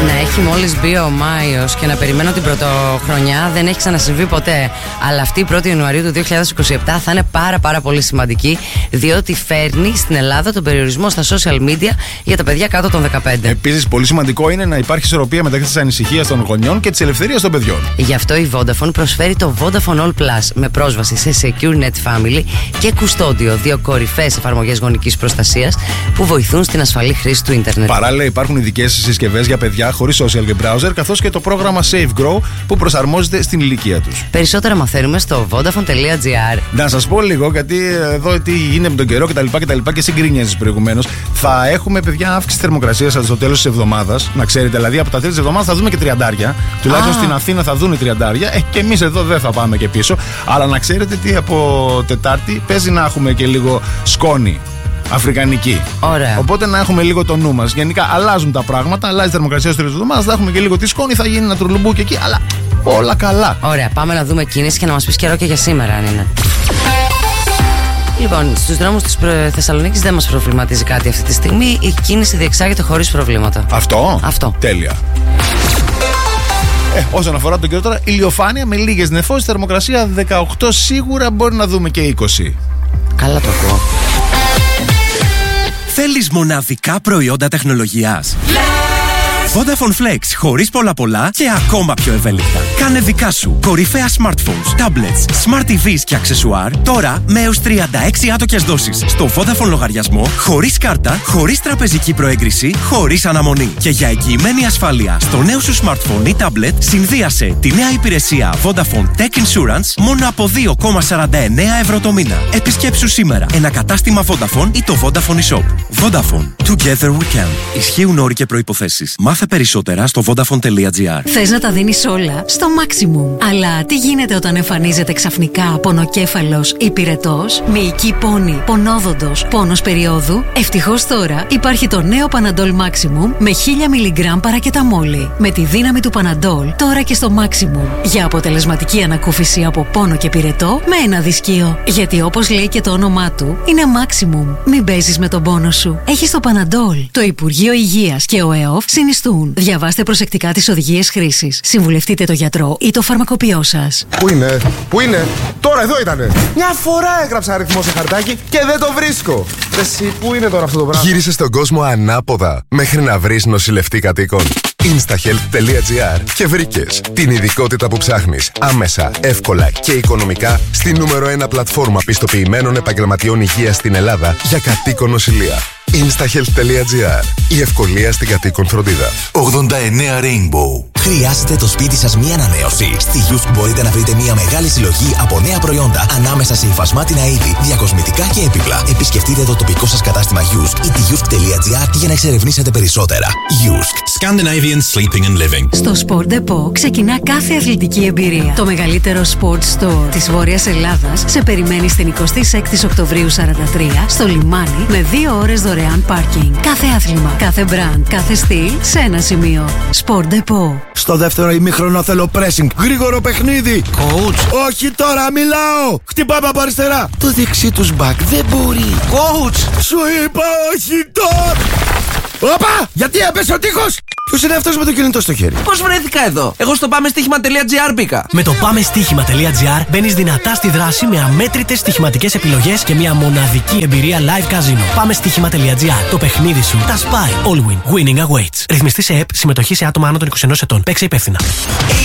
Να έχει μόλις μπει ο Μάιος και να περιμένω την πρωτοχρονιά δεν έχει ξανασυμβεί ποτέ. Αλλά αυτή η 1η Ιανουαρίου του 2027 θα είναι πάρα πολύ σημαντική, διότι φέρνει στην Ελλάδα τον περιορισμό στα social media για τα παιδιά κάτω των 15. Επίσης, πολύ σημαντικό είναι να υπάρχει ισορροπία μεταξύ της ανησυχίας των γονιών και της ελευθερίας των παιδιών. Γι' αυτό η Vodafone προσφέρει το Vodafone All Plus με πρόσβαση σε Secure Net Family και Custodio, δύο κορυφαίες εφαρμογές γονικής προστασίας που βοηθούν στην ασφαλή χρήση του ίντερνετ. Παράλληλα, υπάρχουν ειδικές συσκευές για παιδιά χωρίς social και browser, καθώς και το πρόγραμμα Safe Grow που προσαρμόζεται στην ηλικία τους. Περισσότερα μαθαίνουμε στο vodafone.gr. Να σας πω λίγο, γιατί εδώ τι γίνεται με τον καιρό κτλ. Και συγκρίνιες προηγουμένως. Θα έχουμε, παιδιά, αύξηση θερμοκρασίας στο τέλος της εβδομάδας. Να ξέρετε, δηλαδή από τα τέλη της εβδομάδας θα δούμε και 30. Τουλάχιστον στην Αθήνα θα δουν 30. Και εμείς εδώ δεν θα πάμε και πίσω. Αλλά να ξέρετε τι από Τετάρτη παίζει να έχουμε και λίγο σκόνη. Αφρικανική. Ωραία. Οπότε να έχουμε λίγο το νου μας. Γενικά αλλάζουν τα πράγματα, αλλάζει η θερμοκρασία στο τέλος της εβδομάδας. Θα έχουμε και λίγο τη σκόνη, θα γίνει ένα τρουλουμπούκι εκεί, αλλά όλα καλά. Ωραία, πάμε να δούμε κίνηση και να μας πεις καιρό και για σήμερα, αν είναι. Λοιπόν, στους δρόμους της Θεσσαλονίκης δεν μας προβληματίζει κάτι αυτή τη στιγμή. Η κίνηση διεξάγεται χωρίς προβλήματα. Αυτό. Τέλεια. Όσον αφορά τον καιρό τώρα, ηλιοφάνεια με λίγες νεφώσεις, θερμοκρασία 18 σίγουρα, μπορεί να δούμε και 20. Καλά το ακούω. Θέλεις μοναδικά προϊόντα τεχνολογίας? Vodafone Flex, χωρίς πολλά και ακόμα πιο ευέλικτα. Κάνε δικά σου κορυφαία smartphones, tablets, smart TVs και αξεσουάρ τώρα με έως 36 άτοκες δόσεις στο Vodafone λογαριασμό, χωρίς κάρτα, χωρίς τραπεζική προέγκριση, χωρίς αναμονή. Και για εγγυημένη ασφάλεια στο νέο σου smartphone ή tablet, συνδύασε τη νέα υπηρεσία Vodafone Tech Insurance μόνο από 2,49 ευρώ το μήνα. Επισκέψου σήμερα ένα κατάστημα Vodafone ή το Vodafone eShop. Vodafone. Together we can. Ισχύουν όροι και προϋποθέσεις. Μάθε περισσότερα στο vodafone.gr. Θες να τα δίνεις όλα στο maximum. Αλλά τι γίνεται όταν εμφανίζεται ξαφνικά πονοκέφαλος ή πυρετός, μυϊκή πόνη, πονόδοντος, πόνος περίοδου? Ευτυχώς τώρα υπάρχει το νέο Panadol Maximum με 1000 mg παρακεταμόλη. Με τη δύναμη του Panadol τώρα και στο maximum. Για αποτελεσματική ανακούφιση από πόνο και πυρετό με ένα δισκείο. Γιατί όπως λέει και το όνομά του, είναι maximum. Μην παίζεις με τον πόνο σου. Έχεις το Panadol. Το Υπουργείο Υγείας και ο ΕΟΦ συνιστούν. Διαβάστε προσεκτικά τις οδηγίες χρήσης. Συμβουλευτείτε το γιατρό ή το φαρμακοποιό σας. Πού είναι? Τώρα εδώ ήτανε. Μια φορά έγραψα αριθμό σε χαρτάκι και δεν το βρίσκω. Εσύ, πού είναι τώρα αυτό το πράγμα? Γύρισε στον κόσμο ανάποδα μέχρι να βρεις νοσηλευτή κατοίκων. Instahealth.gr και βρήκες την ειδικότητα που ψάχνεις άμεσα, εύκολα και οικονομικά στη νούμερο 1 πλατφόρμα πιστοποιημένων επαγγελματιών υγείας στην Ελλάδα για κατοίκον νοσηλεία. Instahealth.gr. Η ευκολία στην κατοίκον φροντίδα. 89 Rainbow. Χρειάζεται το σπίτι σας μία ανανέωση? Στη Yusk μπορείτε να βρείτε μία μεγάλη συλλογή από νέα προϊόντα ανάμεσα σε υφασμάτινα είδη, διακοσμητικά και έπιπλα. Επισκεφτείτε το τοπικό σας κατάστημα Yusk ή τη Yusk.gr για να εξερευνήσετε περισσότερα. Yusk. Scandinavian Sleeping and Living. Στο Sport Depot ξεκινά κάθε αθλητική εμπειρία. Το μεγαλύτερο sport store της Βόρειας Ελλάδας σε περιμένει στην 26η Οκτωβρίου 43 στο λιμάνι με 2 ώρες δωρεάν πάρκινγκ. Κάθε άθλημα, κάθε brand, κάθε στυλ σε ένα σημείο. Sport Depot. Στο δεύτερο ημίχρονο θέλω pressing. Γρήγορο παιχνίδι. Coach. Όχι τώρα, μιλάω. Χτυπάμε από αριστερά. Το δεξί τους back δεν μπορεί. Coach. Σου είπα όχι τώρα. Όπα! Γιατί έπεσε ο τείχος! Ποιος είναι αυτός με το κινητό στο χέρι? Πώς βρέθηκα εδώ? Εγώ στο πάμεστοίχημα.gr μπήκα. Με το πάμεστοίχημα.gr μπαίνεις δυνατά στη δράση με αμέτρητες στοιχηματικές επιλογές και μια μοναδική εμπειρία live casino. Πάμεστοίχημα.gr. Το παιχνίδι σου τα σπάει. All win. Winning awaits. Ρυθμιστή σε ΕΠ. Συμμετοχή σε άτομα άνω των 21 ετών. Παίξε υπεύθυνα.